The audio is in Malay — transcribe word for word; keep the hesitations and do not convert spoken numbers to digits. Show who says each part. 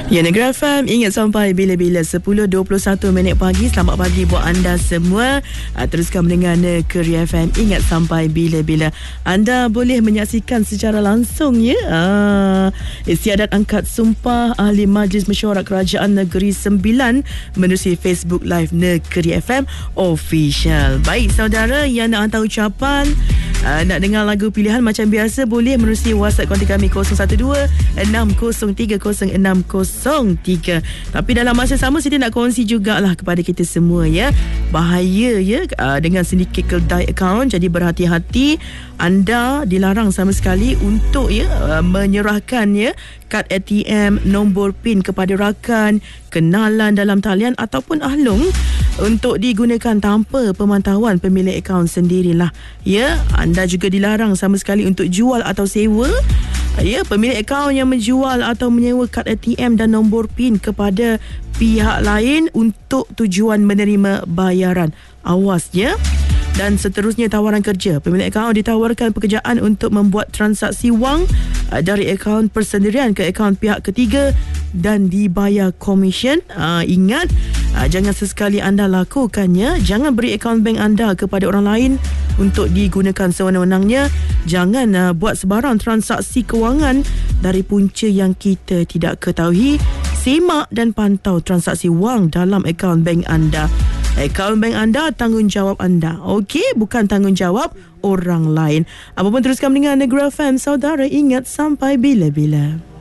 Speaker 1: Ya, Negeri F M, ingat sampai bila-bila sepuluh dua puluh satu minit pagi. Selamat pagi buat anda semua. uh, Teruskan mendengar Negeri F M, ingat sampai bila-bila. Anda boleh menyaksikan secara langsung ya uh, istiadat angkat sumpah Ahli Majlis Mesyuarat Kerajaan Negeri Sembilan menerusi Facebook Live Negeri F M Official. Baik saudara yang nak hantar ucapan, uh, nak dengar lagu pilihan macam biasa, boleh menerusi WhatsApp konti kami kosong satu dua enam kosong tiga kosong enam kosong tiga. Tapi dalam masa sama Siti nak kongsi jugalah kepada kita semua ya, bahaya ya uh, dengan sedikit kedai akaun. Jadi berhati-hati, anda dilarang sama sekali untuk ya uh, menyerahkan ya kad A T M, nombor PIN kepada rakan, kenalan dalam talian ataupun ahlong untuk digunakan tanpa pemantauan pemilik akaun sendirilah ya. Anda juga dilarang sama sekali untuk jual atau sewa ya pemilik akaun yang menjual atau menyewa kad A T M dan nombor PIN kepada pihak lain untuk tujuan menerima bayaran. Awas ya. Dan seterusnya, tawaran kerja. Pemilik akaun ditawarkan pekerjaan untuk membuat transaksi wang uh, dari akaun persendirian ke akaun pihak ketiga dan dibayar komisen. Uh, ingat, uh, jangan sesekali anda lakukannya. Jangan beri akaun bank anda kepada orang lain untuk digunakan sewenang-wenangnya. Jangan uh, buat sebarang transaksi kewangan dari punca yang kita tidak ketahui. Semak dan pantau transaksi wang dalam akaun bank anda. Akaun bank anda tanggungjawab anda, okey, bukan tanggungjawab orang lain. Apapun, teruskan mendengar Negeri F M, saudara, ingat sampai bila-bila.